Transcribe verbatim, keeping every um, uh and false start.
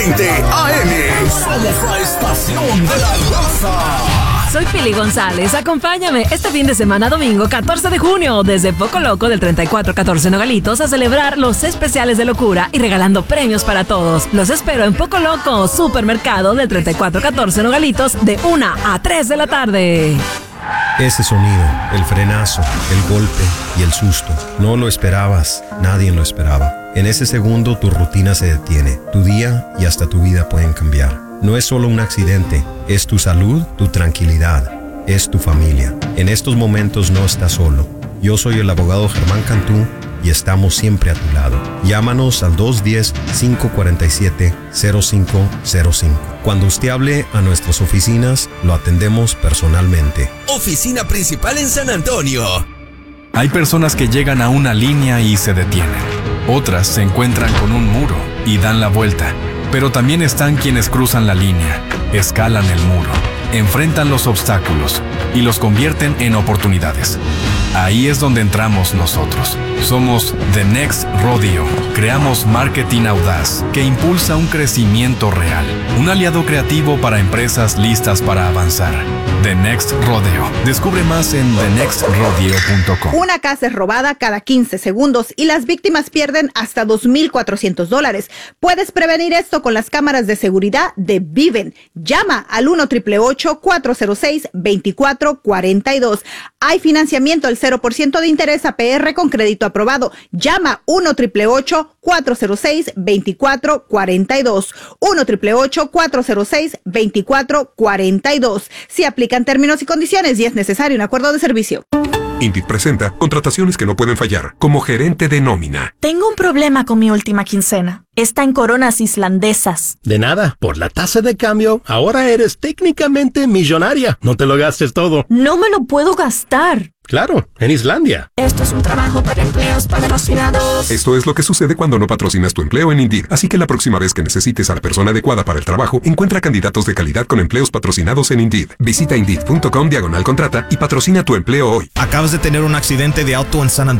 veinte A M. Somos la estación de la raza. Soy Pili González. Acompáñame este fin de semana, domingo catorce de junio, desde Poco Loco del treinta y cuatro catorce Nogalitos, a celebrar los especiales de locura y regalando premios para todos. Los espero en Poco Loco, supermercado del treinta y cuatro catorce Nogalitos, de una a tres de la tarde. Ese sonido, el frenazo, el golpe y el susto. No lo esperabas, nadie lo esperaba. En ese segundo tu rutina se detiene, tu día y hasta tu vida pueden cambiar. No es solo un accidente, es tu salud, tu tranquilidad, es tu familia. En estos momentos no estás solo. Yo soy el abogado Germán Cantú y estamos siempre a tu lado. Llámanos al dos uno cero, cinco cuatro siete, cero cinco cero cinco. Cuando usted hable a nuestras oficinas, lo atendemos personalmente. Oficina principal en San Antonio. Hay personas que llegan a una línea y se detienen. Otras se encuentran con un muro y dan la vuelta. Pero también están quienes cruzan la línea, escalan el muro, enfrentan los obstáculos y los convierten en oportunidades. Ahí es donde entramos nosotros. Somos The Next Rodeo. Creamos marketing audaz que impulsa un crecimiento real. Un aliado creativo para empresas listas para avanzar. The Next Rodeo. Descubre más en the next rodeo punto com. Una casa es robada cada quince segundos y las víctimas pierden hasta dos mil cuatrocientos dólares. Puedes prevenir esto con las cámaras de seguridad de Viven. Llama al uno, ocho ocho ocho, cuatro cero seis, dos cuatro cuatro dos. Hay financiamiento al cero por ciento de interés A P R con crédito aprobado. Llama uno, ocho ocho ocho, cuatro cero seis, dos cuatro cuatro dos. uno, ocho ocho ocho, cuatro cero seis, dos cuatro cuatro dos. Si aplican términos y condiciones y es necesario un acuerdo de servicio. Indeed presenta contrataciones que no pueden fallar, como gerente de nómina. Tengo un problema con mi última quincena. Está en coronas islandesas. De nada, por la tasa de cambio, ahora eres técnicamente millonaria. No te lo gastes todo. No me lo puedo gastar. Claro, en Islandia. Esto es un trabajo para empleos patrocinados. Esto es lo que sucede cuando no patrocinas tu empleo en Indeed. Así que la próxima vez que necesites a la persona adecuada para el trabajo, encuentra candidatos de calidad con empleos patrocinados en Indeed. Visita indeed punto com diagonal contrata y patrocina tu empleo hoy. Acabas de tener un accidente de auto en San Antonio.